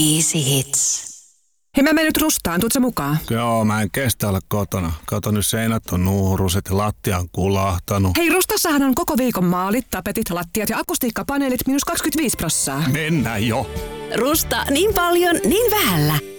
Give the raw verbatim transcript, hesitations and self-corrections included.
Easy Hits. Hei, mä menen nyt Rustaan. Tuutko mukaan? Joo, mä en kestä olla kotona. Kato, nyt seinät on nuuruset ja lattia on kulahtanut. Hei, Rustassahan on koko viikon maalit, tapetit, lattiat ja akustiikkapaneelit miinus kaksikymmentäviisi prossaa. Mennään jo. Rusta, niin paljon, niin vähällä.